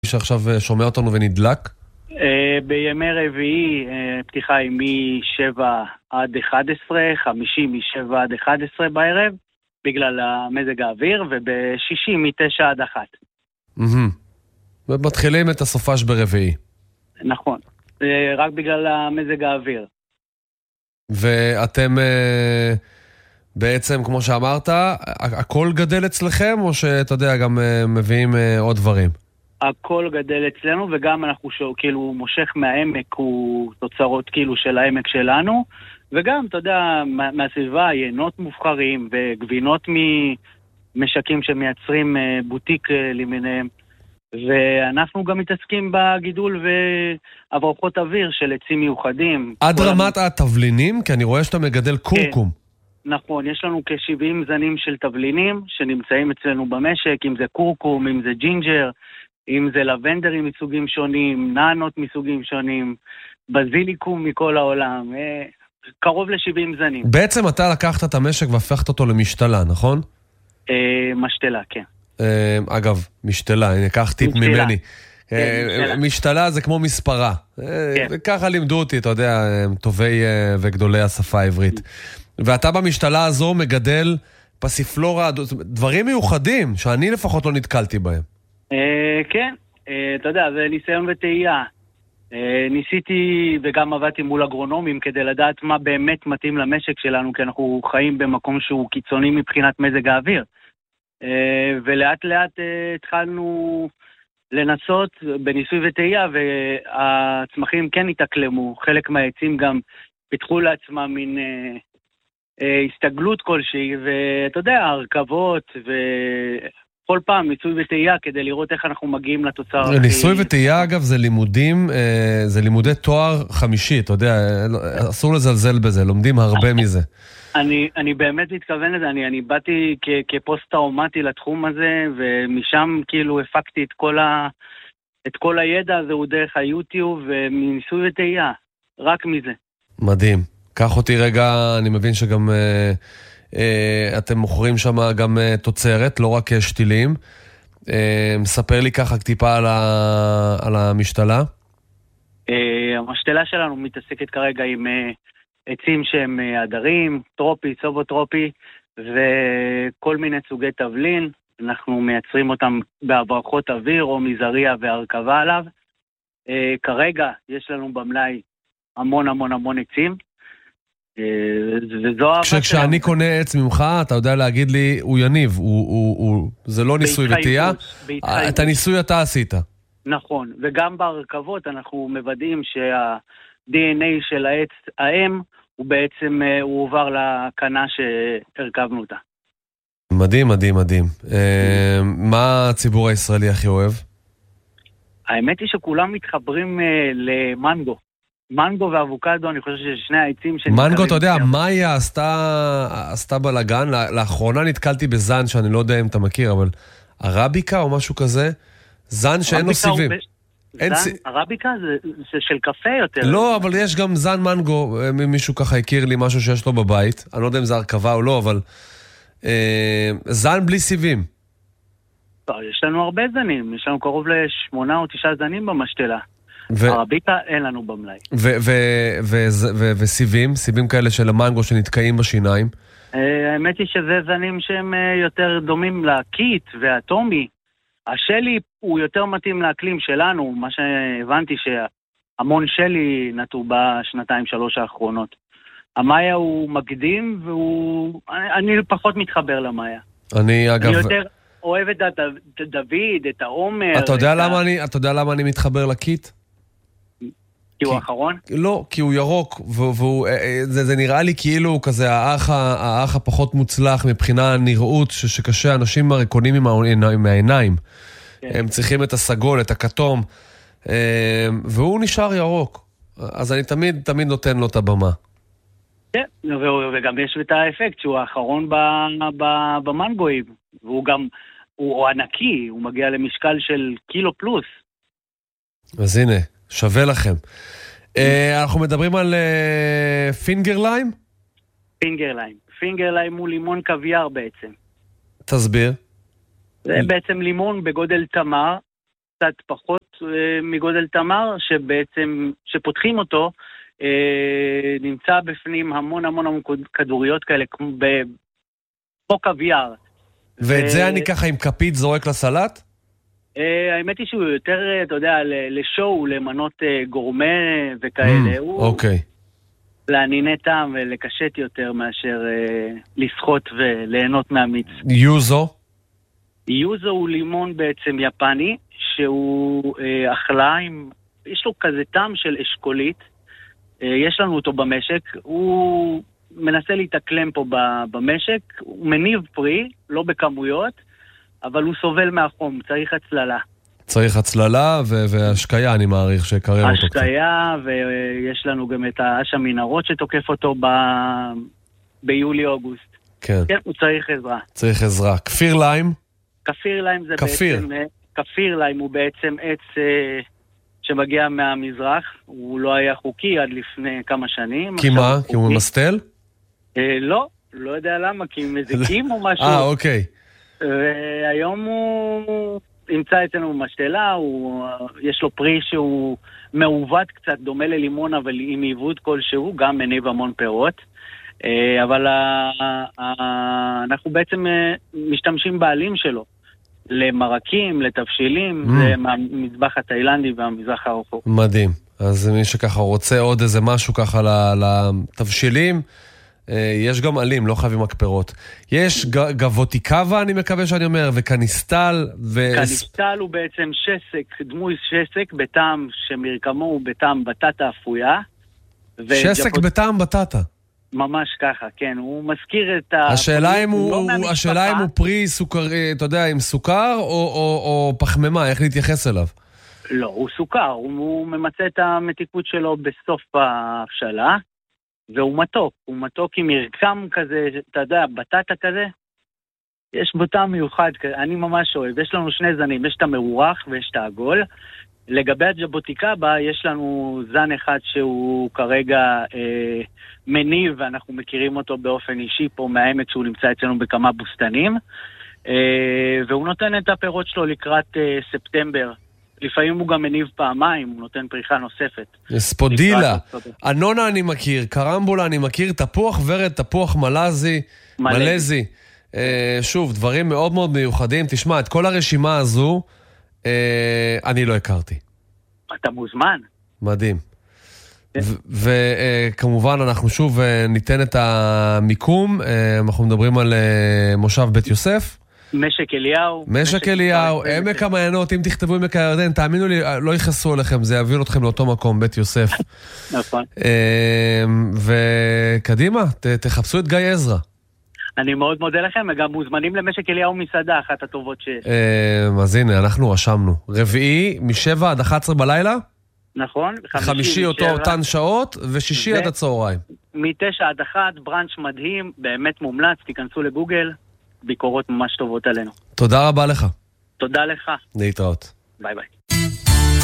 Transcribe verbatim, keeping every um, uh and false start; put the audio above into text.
שעכשיו שומע אותנו ונדלק? בימי רביעי פתיחה היא מ-שבע עד אחת עשרה, חמישי מ-שבע עד אחת עשרה בערב, בגלל המזג האוויר, ובשישי מ-תשע עד אחת. ומתחילים את הסופש ברביעי. נכון, רק בגלל המזג האוויר. ואתם בעצם, כמו שאמרת, הכל גדל אצלכם, או שאתה יודע, גם מביאים עוד דברים? הכל גדל אצלנו, וגם אנחנו שואו, כאילו, מושך מהעמק, הוא תוצרות כאילו של העמק שלנו, וגם, אתה יודע, מה, מהסביבה, ינות מובחרים, וגבינות ממשקים שמייצרים בוטיק למיניהם, ואנחנו גם מתעסקים בגידול והברחות אוויר של עצים מיוחדים. עד רמת המ... התבלינים? כי אני רואה שאתה מגדל קורקום. כן, נכון, יש לנו כ-שבעים זנים של תבלינים, שנמצאים אצלנו במשק, אם זה קורקום, אם זה ג'ינג'ר, אם זה לבנדרים מסוגים שונים, נענות מסוגים שונים, בזיליקום מכל העולם, קרוב ל-שבעים זנים. בעצם אתה לקחת את המשק והפכת אותו למשתלה, נכון? משתלה, כן. אגב, משתלה, אני אקח טיפ ממני. משתלה זה כמו מספרה. וככה לימדו אותי, אתה יודע, טובי וגדולי השפה העברית. ואתה במשתלה הזו מגדל פסיפלורה, דברים מיוחדים, שאני לפחות לא נתקלתי בהם. כן, אתה יודע, זה ניסיון וטעייה. ניסיתי וגם עבדתי מול אגרונומים כדי לדעת מה באמת מתאים למשק שלנו, כי אנחנו חיים במקום שהוא קיצוני מבחינת מזג האוויר. ולאט לאט התחלנו לנסות בניסוי וטעייה, והצמחים כן התאקלמו. חלק מהעצים גם פיתחו לעצמם מין הסתגלות כלשהי, ואתה יודע, הרכבות ו... כל פעם ניסוי וטעייה כדי לראות איך אנחנו מגיעים לתוצר הכי... ניסוי וטעייה, אגב, זה לימודים, זה לימודי תואר חמישי, אתה יודע, אסור לזלזל בזה, לומדים הרבה מזה. אני, אני באמת מתכוון לזה, אני, אני באתי כ, כפוסט-טראומטי לתחום הזה, ומשם כאילו הפקתי את כל, ה, את כל הידע הזה, הוא דרך היוטיוב, ומניסוי וטעייה, רק מזה. מדהים. קח אותי רגע, אני מבין שגם... אתם מוכרים שם גם תוצרת, לא רק שתילים. מספר לי ככה טיפה על, ה... על המשתלה. המשתלה שלנו מתעסקת כרגע עם עצים שהם עדרים, טרופי, סובוטרופי, וכל מיני סוגי תבלין. אנחנו מייצרים אותם בהברחות אוויר או מזריה והרכבה עליו. כרגע יש לנו במלאי המון המון המון עצים. כשאני קונה עץ ממך, אתה יודע להגיד לי, הוא יניב, זה לא ניסוי וטעייה, את הניסוי אתה עשית. נכון, וגם בהרכבות אנחנו מוודאים שה-די אן איי של העץ האם, הוא בעצם, הוא עובר לקנה שהרכבנו אותה. מדהים, מדהים, מדהים. מה הציבור הישראלי הכי אוהב? האמת היא שכולם מתחברים למנגו. מנגו ואבוקדו, אני חושב ששני העצים... מנגו, אתה יודע, מאיה עשתה, עשתה בלגן, לאחרונה נתקלתי בזן שאני לא יודע אם אתה מכיר, אבל ערביקה או משהו כזה, זן שאין לו סיבים. ערביקה זה של קפה יותר. לא, אבל יש גם זן מנגו, מישהו ככה הכיר לי משהו שיש לו בבית, אני לא יודע אם זה הרכבה או לא, אבל זן בלי סיבים. יש לנו הרבה זנים, יש לנו קרוב לשמונה או תשעה זנים במשתלה. ערביקה אין לנו במלאי. וסיבים, סיבים כאלה של המנגו שנתקעים בשיניים? האמת היא שזה זנים שהם יותר דומים לקיט והטומי. השלי הוא יותר מתאים לאקלים שלנו, מה שהבנתי שהמון שלי נטו בשנתיים שלוש האחרונות. המאיה הוא מקדים, ואני פחות מתחבר למאיה. אני אגב... אני יותר אוהב את דוד, את העומר. אתה יודע למה אני מתחבר לקיט? כי הוא האחרון? לא, כי הוא ירוק, וזה נראה לי כאילו הוא כזה האח הפחות מוצלח מבחינה נראות, שקשה, אנשים הרי קונים עם העיניים. הם צריכים את הסגול, את הכתום, והוא נשאר ירוק. אז אני תמיד, תמיד נותן לו את הבמה. כן, וגם יש את האפקט שהוא האחרון במנגויים, והוא גם, הוא ענקי, הוא מגיע למשקל של קילו פלוס. אז הנה, שווה לכם. אנחנו מדברים על פינגר ליים? פינגר ליים. פינגר ליים הוא לימון קוויאר בעצם. תסביר. זה בעצם לימון בגודל תמר, קצת פחות מגודל תמר, שבעצם, שפותחים אותו, נמצא בפנים המון המון המון כדוריות כאלה, כמו קוויאר. ואת זה אני ככה עם כפית זורק לסלט? האמת היא שהוא יותר, אתה יודע, לשואו, למנות גורמה וכאלה. אוקיי. לענייני טעם ולקשט יותר מאשר לשחות וליהנות מהמיץ. יוזו? יוזו הוא לימון בעצם יפני, שהוא אכלה עם, יש לו כזה טעם של אשכולית, יש לנו אותו במשק, הוא מנסה להתאקלם פה במשק, הוא מניב פרי, לא בכמויות, אבל הוא סובל מהחום, צריך הצללה. צריך הצללה והשקיה, אני מעריך שקרר אותו. השקיה, ויש לנו גם את האש המנהרות שתוקף אותו ביולי-אוגוסט. כן. כן, הוא צריך עזרה. צריך עזרה. כפיר ליים? כפיר ליים זה כפיר. בעצם... כפיר ליים הוא בעצם עץ שמגיע מהמזרח, הוא לא היה חוקי עד לפני כמה שנים. כי מה? כי הוא ממסטל? לא, לא יודע למה, כי מזיקים או משהו. אה, אוקיי. והיום הוא נמצא אצלנו במשתלה, יש לו פרי שהוא מעוות קצת, דומה ללימון, אבל עם עיוות כלשהו, גם מניב המון פירות. אבל אנחנו בעצם משתמשים בעלים שלו, למרקים, לתבשילים, זה מהמזבח התאילנדי והמזרח הרחוק. מדהים. אז מי שככה רוצה עוד איזה משהו ככה לתבשילים, יש גם עלים, לא חייבים מקפרות. יש גבוטיקבה, אני מקווה שאני אומר, וקניסטל. קניסטל הוא בעצם שסק, דמוי שסק, בטעם שמרקמו הוא בטעם בטטה אפויה. שסק בטעם בטטה. ממש ככה, כן. הוא מזכיר את ה... השאלה אם הוא, השאלה אם הוא פרי סוכר, אתה יודע, עם סוכר או, או, או פחמימה, איך להתייחס אליו? לא, הוא סוכר. הוא ממצא את המתיקות שלו בסוף ההבשלה. והוא מתוק, הוא מתוק עם מרקם כזה, אתה יודע, בטטה כזה, יש בו טעם מיוחד, אני ממש אוהב, יש לנו שני זנים, יש את המרוח ויש את העגול, לגבי הג'בוטיקבה, יש לנו זן אחד שהוא כרגע אה, מניב, ואנחנו מכירים אותו באופן אישי פה מהעמק, שהוא נמצא אצלנו בכמה בוסתנים, אה, והוא נותן את הפירות שלו לקראת אה, ספטמבר, לפעמים הוא גם מניב פעמיים, הוא נותן פריחה נוספת. ספודילה, אנונה אני מכיר, קרמבולה אני מכיר, תפוח ורד, תפוח מלזי, מלזי. אה, שוב, דברים מאוד מאוד מיוחדים. תשמע, את כל הרשימה הזו, אה, אני לא הכרתי. אתה מוזמן. מדהים. וכמובן אנחנו שוב ניתן את המיקום, אנחנו מדברים על מושב בית יוסף. משק אליהו. משק אליהו, עמק המעיינות, אם תכתבו עמק הירדן, תאמינו לי, לא יכנסו עליכם, זה יביא אתכם לאותו מקום, בית יוסף. נכון. וקדימה, תחפשו את גיא עזרא. אני מאוד מודה לכם, וגם מוזמנים למשק אליהו מסעדה, אחת הטובות שיש. אז הנה, אנחנו רשמנו. רביעי, משבע עד אחת עשרה בלילה? נכון. חמישי אותו אותן שעות, ושישי עד הצהריים. מתשע עד אחת, ברנץ' מדהים, באמת מומלץ, תיכנסו לגוגל. ביקורות ממש טובות עלינו. תודה רבה לך. תודה לך. להתראות. ביי ביי.